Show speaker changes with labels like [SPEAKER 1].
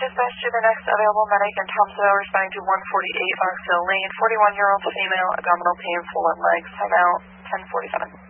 [SPEAKER 1] dispatch to the next available medic in Thomasville, responding to 148 Oxhill Lane, 41-year-old female, abdominal pain, swollen legs, timeout, 10:47.